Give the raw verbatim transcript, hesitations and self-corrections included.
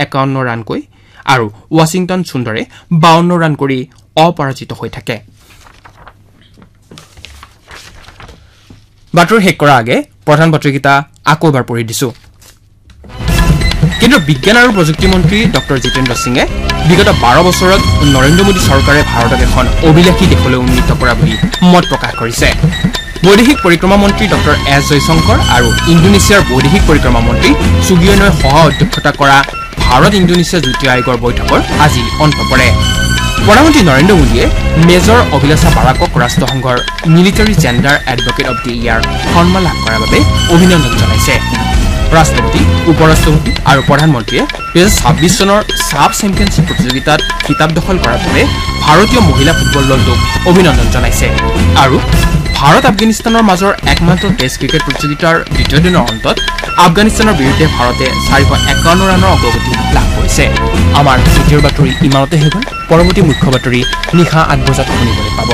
একাৱন্ন ৰানকৈ আৰু ৱাশ্বিংটন সুন্দৰে বাৱন্ন ৰান কৰি অপৰাজিত হৈ থাকে বাতৰি শেষ কৰাৰ আগে প্ৰধান বাতৰিকেইটা আকৌ এবাৰ পঢ়ি দিছো কেন্দ্ৰীয় বিজ্ঞান আৰু প্ৰযুক্তি মন্ত্ৰী ডক্টৰ জিতেন্দ্ৰ সিঙে বিগত বাৰ বছৰত নৰেন্দ্ৰ মোদী চৰকাৰে ভাৰতক এখন অভিলাষী দেশলৈ উন্নীত কৰা বুলি মত প্ৰকাশ কৰিছে বৈদেশিক পৰিক্ৰমা মন্ত্ৰী ডক্টৰ এছ জয়শংকৰ আৰু ইণ্ডোনেছিয়াৰ বৈদেশিক পৰিক্ৰমা মন্ত্ৰী সুগিয়নই সহ অধ্যক্ষতা কৰা ভাৰত ইণ্ডোনেছিয়া যুটীয় আয়োগৰ বৈঠকৰ আজি অন্ত পৰে প্ৰধানমন্ত্ৰী নৰেন্দ্ৰ মোদীয়ে মেজৰ অভিলাষা বাৰাকক ৰাষ্ট্ৰসংঘৰ military gender advocate of the ইয়াৰ সন্মান লাভ কৰাৰ বাবে অভিনন্দন জনাইছে ৰাষ্ট্ৰপতি উপৰাষ্ট্ৰপতি আৰু প্ৰধানমন্ত্ৰীয়ে দুহেজাৰ ছাব্বিছ চনৰ ছাব চেম্পিয়নশ্বিপ প্ৰতিযোগিতাত খিতাপ দখল কৰাৰ বাবে ভাৰতীয় মহিলা ফুটবল দলটোক অভিনন্দন জনাইছে আৰু ভাৰত আফগানিস্তানৰ মাজৰ একমাত্ৰ টেষ্ট ক্ৰিকেট প্ৰতিযোগিতাৰ দ্বিতীয় দিনৰ অন্তত আফগানিস্তানৰ বিৰুদ্ধে ভাৰতে চাৰিশ একাৱন্ন ৰানৰ অগ্ৰগতি লাভ কৰিছে আমাৰ দ্বিতীয় বাতৰি ইমানতে হৈ গ'ল পৰৱৰ্তী মুখ্য বাতৰি নিশা আঠ বজাত শুনিবলৈ পাব